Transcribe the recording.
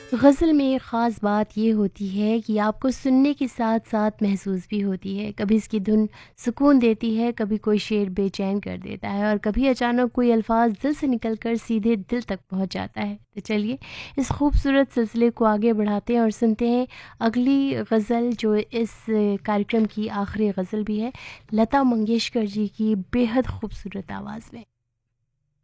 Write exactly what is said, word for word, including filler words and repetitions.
गज़ल में एक ख़ास बात ये होती है कि आपको सुनने के साथ-साथ महसूस भी होती है। कभी इसकी धुन सुकून देती है, कभी कोई शेर बेचैन कर देता है और कभी अचानक कोई अल्फ़ाज़ दिल से निकल कर सीधे दिल तक पहुँच जाता है। तो चलिए इस खूबसूरत सिलसिले को आगे बढ़ाते हैं और सुनते हैं अगली गज़ल जो इस कार्यक्रम की आखिरी गज़ल भी है, लता मंगेशकर जी की बेहद खूबसूरत आवाज़ में।